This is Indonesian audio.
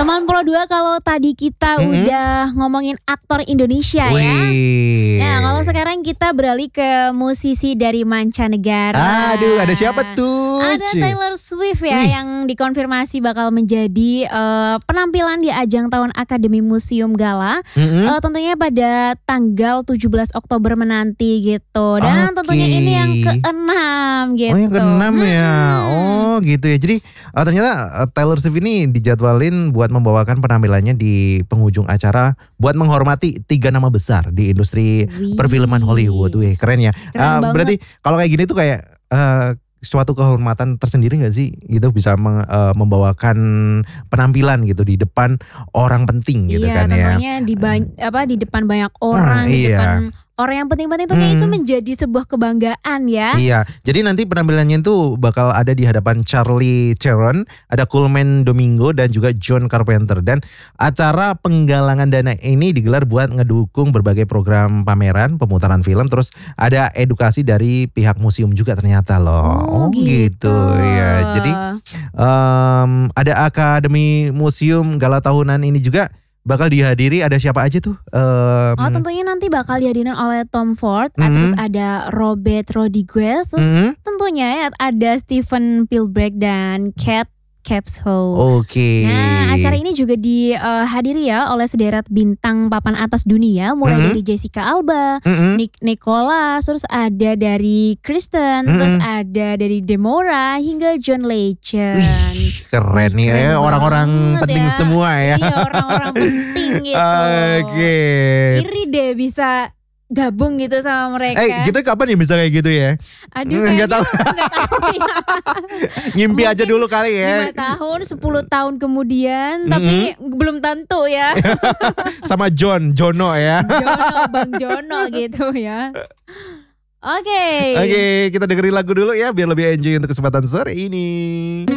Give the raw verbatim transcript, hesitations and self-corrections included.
Aman Pro dua kalau tadi kita Mm-mm. udah ngomongin aktor Indonesia ya. Wih. Nah kalau sekarang kita beralih ke musisi dari mancanegara. Aduh, ada siapa tuh? Ada Ci? Taylor Swift ya Wih. yang dikonfirmasi bakal menjadi eh, penampilan di ajang tahun Akademi Museum Gala. Mm-mm. Eh, tentunya pada tanggal tujuh belas Oktober menanti gitu. Dan Oke. tentunya ini yang keenam gitu. Oh yang keenam ya. Hmm. Oh gitu ya. Jadi uh, ternyata uh, Taylor Swift ini dijadwalin buat membawakan penampilannya di penghujung acara buat menghormati tiga nama besar di industri Wih. perfilman Hollywood. Wih keren ya. Keren Uh, banget. berarti kalau kayak gini tuh kayak uh, suatu kehormatan tersendiri gak sih gitu bisa meng- uh, membawakan penampilan gitu di depan orang penting gitu Iya, kan ya. tentunya di ba- apa di depan banyak orang, Ah, di iya. depan orang yang penting-penting tuh kayak Hmm. itu menjadi sebuah kebanggaan ya. Iya, jadi nanti penampilannya itu bakal ada di hadapan Charlie Theron, ada Coleman Domingo dan juga John Carpenter. Dan acara penggalangan dana ini digelar buat ngedukung berbagai program pameran, pemutaran film, terus ada edukasi dari pihak museum juga ternyata loh. Oh, gitu. ya. Jadi em, ada Akademi Museum Gala tahunan ini juga bakal dihadiri ada siapa aja tuh? Em, Oh tentunya nanti bakal dihadirin oleh Tom Ford, Mhm. terus ada Robert Rodriguez, terus mhm. tentunya ya ada Steven Spielberg dan Kate Capshaw. Oke. Nah acara ini juga dihadiri ya oleh sederet bintang papan atas dunia, mulai Mhm. dari Jessica Alba, Mhm. Nick Nicholas, terus ada dari Kristen, Mhm. terus ada dari Demora hingga John Legend. Keren nih Keren ya, orang-orang banget penting ya. semua ya. Iya orang-orang penting gitu. Oke. Iri deh bisa gabung gitu sama mereka. Eh kita kapan ya bisa kayak gitu ya? Aduh nggak kayaknya tahu. nggak tahu ya. Ngimpi aja Mungkin dulu kali ya. lima tahun, sepuluh tahun kemudian, tapi belum tentu ya. Sama John, Jono ya. Jono, Bang Jono gitu ya. Oke. Oke, kita dengerin lagu dulu ya biar lebih enjoy untuk kesempatan sore ini.